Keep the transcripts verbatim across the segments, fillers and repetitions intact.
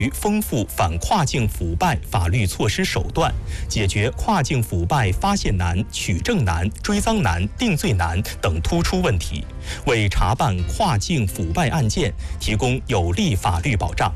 丰富反跨境腐败法律措施手段，解决跨境腐败发现难、取证难、追赃难、定罪难等突出问题，为查办跨境腐败案件提供有力法律保障。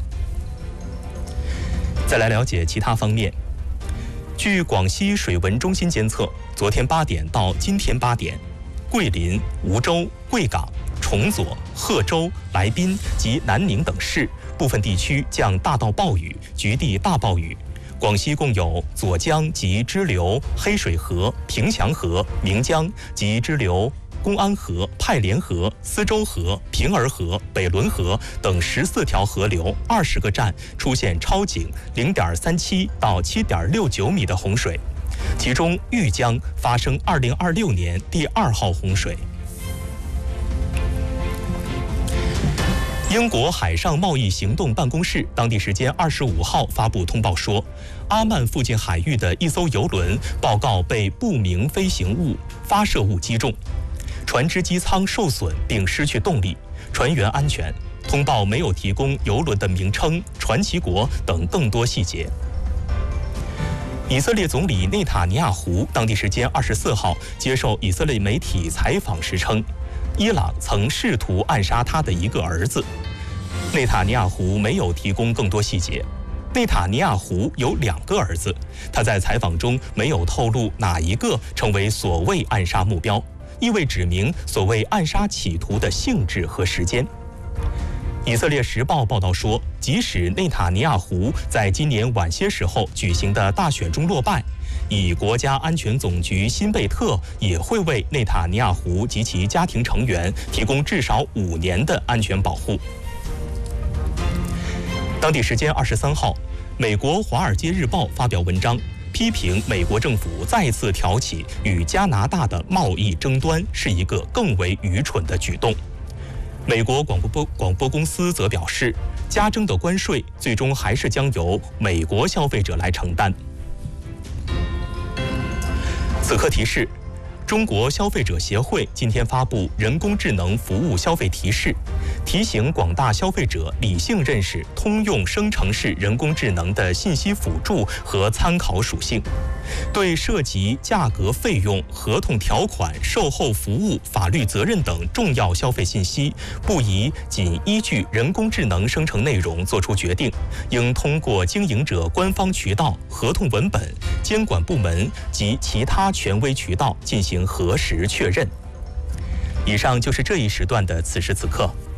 再来了解其他方面。据广西水文中心监测，昨天八点到今天八点，桂林、梧州、贵港、崇左、贺州、来宾及南宁等市部分地区降大到暴雨，局地大暴雨。广西共有左江及支流黑水河、平祥河、岷江及支流公安河、派连河、思州河、平儿河、北仑河等十四条河流二十个站出现超警零点三七到七点六九米的洪水，其中豫江发生二零二六年第二号洪水。英国海上贸易行动办公室当地时间二十五号发布通报说，阿曼附近海域的一艘油轮报告被不明飞行物发射物击中，船只机舱受损并失去动力，船员安全。通报没有提供油轮的名称、船旗国等更多细节。以色列总理内塔尼亚胡当地时间二十四号接受以色列媒体采访时称，伊朗曾试图暗杀他的一个儿子。内塔尼亚胡没有提供更多细节。内塔尼亚胡有两个儿子，他在采访中没有透露哪一个成为所谓暗杀目标，亦未指明所谓暗杀企图的性质和时间。以色列时报报道说，即使内塔尼亚胡在今年晚些时候举行的大选中落败，以国家安全总局辛贝特也会为内塔尼亚胡及其家庭成员提供至少五年的安全保护。当地时间二十三号，美国《华尔街日报》发表文章，批评美国政府再次挑起与加拿大的贸易争端是一个更为愚蠢的举动。美国广播广播公司则表示，加征的关税最终还是将由美国消费者来承担。此刻提示，中国消费者协会今天发布人工智能服务消费提示，提醒广大消费者理性认识通用生成式人工智能的信息辅助和参考属性，对涉及价格、费用、合同条款、售后服务、法律责任等重要消费信息，不宜仅依据人工智能生成内容作出决定，应通过经营者官方渠道、合同文本、监管部门及其他权威渠道进行核实确认。以上就是这一时段的此时此刻。